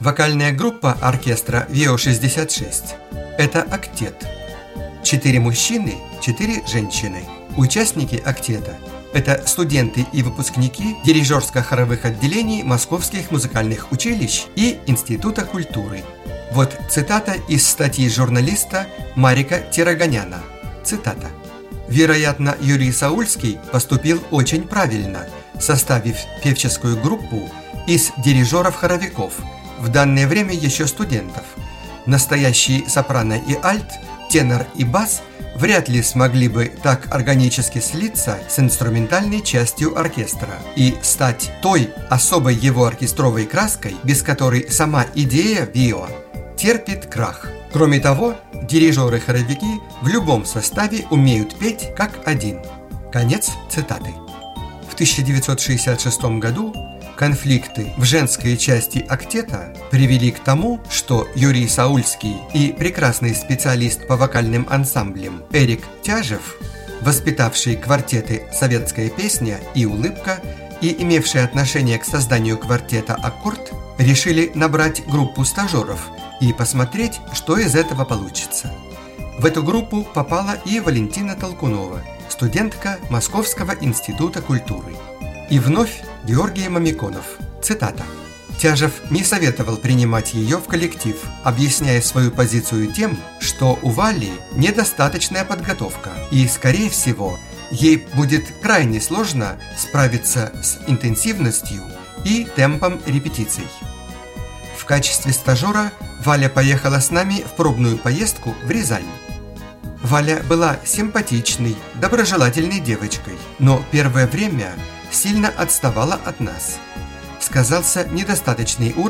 Вокальная группа оркестра ВИО-66 – это октет. 4 мужчины, 4 женщины. Участники октета – это студенты и выпускники дирижерско-хоровых отделений московских музыкальных училищ и Института культуры. Вот цитата из статьи журналиста Марика Тираганяна. Цитата. «Вероятно, Юрий Саульский поступил очень правильно, составив певческую группу из дирижеров-хоровиков, в данное время еще студентов. Настоящие сопрано и альт, тенор и бас вряд ли смогли бы так органически слиться с инструментальной частью оркестра и стать той особой его оркестровой краской, без которой сама идея ВИО терпит крах. Кроме того, дирижеры-хоровики в любом составе умеют петь как один». Конец цитаты. В 1966 году конфликты в женской части октета привели к тому, что Юрий Саульский и прекрасный специалист по вокальным ансамблям Эрик Тяжев, воспитавший квартеты «Советская песня» и «Улыбка» и имевший отношение к созданию квартета «Аккорд», решили набрать группу стажеров и посмотреть, что из этого получится. В эту группу попала и Валентина Толкунова, студентка Московского института культуры. И вновь Георгий Мамиконов. Цитата. «Тяжев не советовал принимать ее в коллектив, объясняя свою позицию тем, что у Вали недостаточная подготовка, и, скорее всего, ей будет крайне сложно справиться с интенсивностью и темпом репетиций». В качестве стажера Валя поехала с нами в пробную поездку в Рязань. Валя была симпатичной, доброжелательной девочкой, но первое время сильно отставала от нас. Сказался недостаточный уровень